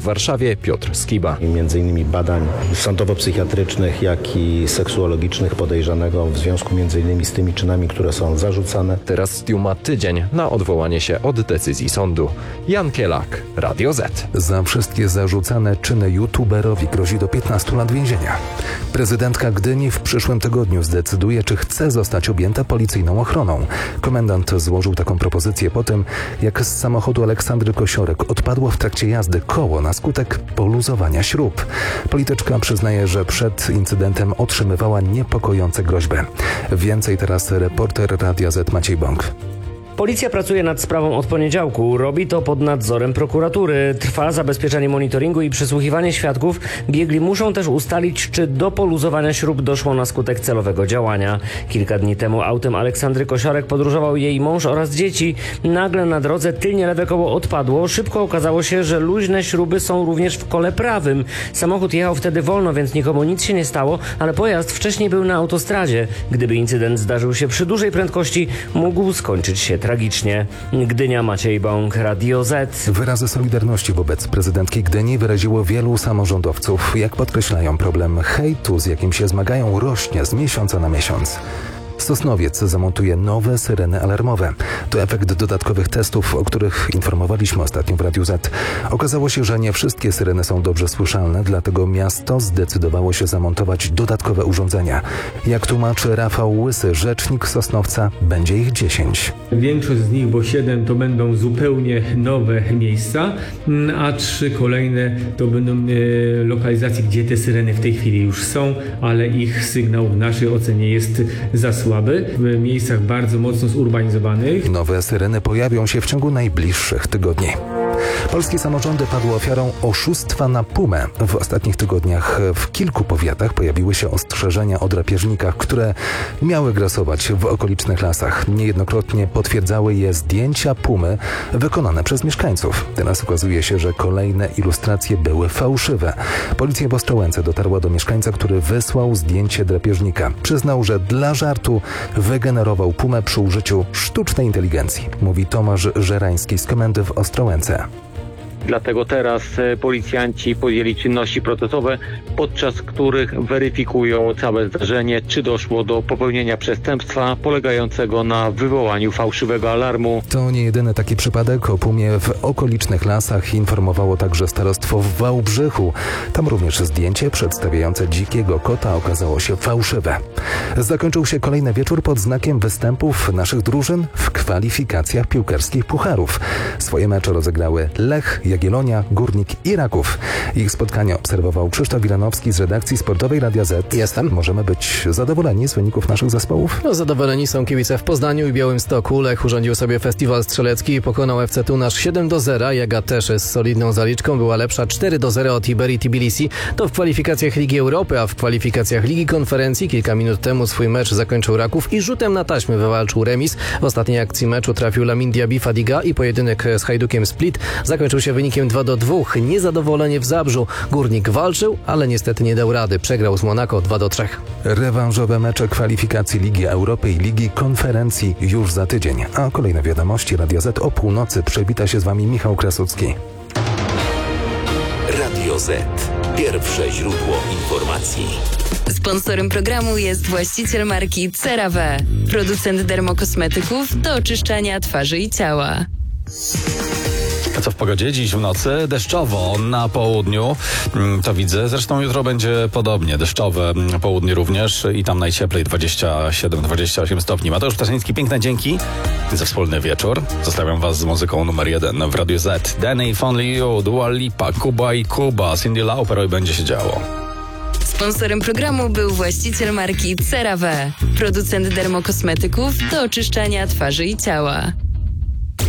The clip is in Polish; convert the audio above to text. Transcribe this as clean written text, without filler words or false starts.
Warszawie Piotr Skiba. Między innymi badań sądowo-psychiatrycznych, jak i seksuologicznych podejrzanego w związku między innymi z tymi czynami, które są zarzucane. Teraz Stiu ma tydzień na odwołanie się od decyzji sądu. Jan Kielak, Radio Z. Za wszystkie zarzucane czyny youtuberowi grozi do 15 lat więzienia. Prezydentka Gdyni w przyszłym tygodniu zdecyduje, czy chce zostać objęta policyjną ochroną. Komendant złożył taką propozycję po tym, jak z samochodu Aleksandry Kosiorek odpadło w trakcie jazdy koło na skutek poluzowania śrub. Polityczka przyznaje, że przed incydentem otrzymywała niepokojące groźby. Więcej teraz reporter Radia Z Maciej Bąk. Policja pracuje nad sprawą od poniedziałku. Robi to pod nadzorem prokuratury. Trwa zabezpieczanie monitoringu i przesłuchiwanie świadków. Biegli muszą też ustalić, czy do poluzowania śrub doszło na skutek celowego działania. Kilka dni temu autem Aleksandry Kosiorek podróżował jej mąż oraz dzieci. Nagle na drodze tylnie lewe koło odpadło. Szybko okazało się, że luźne śruby są również w kole prawym. Samochód jechał wtedy wolno, więc nikomu nic się nie stało, ale pojazd wcześniej był na autostradzie. Gdyby incydent zdarzył się przy dużej prędkości, mógł skończyć się tragicznie. Gdynia, Maciej Bąk, Radio Z. Wyrazy solidarności wobec prezydentki Gdyni wyraziło wielu samorządowców. Jak podkreślają, problem hejtu, z jakim się zmagają, rośnie z miesiąca na miesiąc. Sosnowiec zamontuje nowe syreny alarmowe. To efekt dodatkowych testów, o których informowaliśmy ostatnio w Radiu Z. Okazało się, że nie wszystkie syreny są dobrze słyszalne, dlatego miasto zdecydowało się zamontować dodatkowe urządzenia. Jak tłumaczy Rafał Łysy, rzecznik Sosnowca, będzie ich 10. Większość z nich, bo 7 to będą zupełnie nowe miejsca, a 3 kolejne to będą lokalizacje, gdzie te syreny w tej chwili już są, ale ich sygnał w naszej ocenie jest za słaby, w miejscach bardzo mocno zurbanizowanych. Nowe syreny pojawią się w ciągu najbliższych tygodni. Polskie samorządy padły ofiarą oszustwa na Pumę. W ostatnich tygodniach w kilku powiatach pojawiły się ostrzeżenia o drapieżnikach, które miały grasować w okolicznych lasach. Niejednokrotnie potwierdzały je zdjęcia Pumy wykonane przez mieszkańców. Teraz okazuje się, że kolejne ilustracje były fałszywe. Policja w Ostrołęce dotarła do mieszkańca, który wysłał zdjęcie drapieżnika. Przyznał, że dla żartu wygenerował Pumę przy użyciu sztucznej inteligencji, mówi Tomasz Żerański z komendy w Ostrołęce. Dlatego teraz policjanci podjęli czynności procesowe, podczas których weryfikują całe zdarzenie, czy doszło do popełnienia przestępstwa polegającego na wywołaniu fałszywego alarmu. To nie jedyny taki przypadek. O Pumie w okolicznych lasach informowało także starostwo w Wałbrzychu. Tam również zdjęcie przedstawiające dzikiego kota okazało się fałszywe. Zakończył się kolejny wieczór pod znakiem występów naszych drużyn w kwalifikacjach piłkarskich pucharów. Swoje mecze rozegrały Lech, Jagiellonia, Górnik i Raków. Ich spotkanie obserwował Krzysztof Wilanowski z redakcji sportowej Radia Z. Jestem. Możemy być zadowoleni z wyników naszych zespołów? Zadowoleni są kibice w Poznaniu i Białymstoku. Lech urządził sobie festiwal strzelecki i pokonał FC Tunasz 7-0. Jaga też z solidną zaliczką była lepsza 4-0 od Iberii Tbilisi. To w kwalifikacjach Ligi Europy, a w kwalifikacjach Ligi Konferencji kilka minut temu swój mecz zakończył Raków i rzutem na taśmę wywalczył remis. W ostatniej akcji meczu trafił Lamin Diaby Fadiga i pojedynek z Hajdukiem Split zakończył się wynikiem 2-2. Niezadowolenie w Zabrzu. Górnik walczył, ale niestety nie dał rady. Przegrał z Monako 2-3. Rewanżowe mecze kwalifikacji Ligi Europy i Ligi Konferencji już za tydzień. A kolejne wiadomości Radia Z o północy. Przywita się z Wami Michał Krasucki. Radio Z. Pierwsze źródło informacji. Sponsorem programu jest właściciel marki CeraVe. Producent dermokosmetyków do oczyszczania twarzy i ciała. A co w pogodzie? Dziś w nocy deszczowo na południu, to widzę. Zresztą jutro będzie podobnie, deszczowe południe również i tam najcieplej 27-28 stopni. Mateusz Ptaszyński, piękne dzięki za wspólny wieczór. Zostawiam Was z muzyką numer 1 w Radiu Z. Danny, If Only You, Dua Lipa, Kuba i Kuba, Cyndi Lauper i będzie się działo. Sponsorem programu był właściciel marki CeraVe. Producent dermokosmetyków do oczyszczania twarzy i ciała.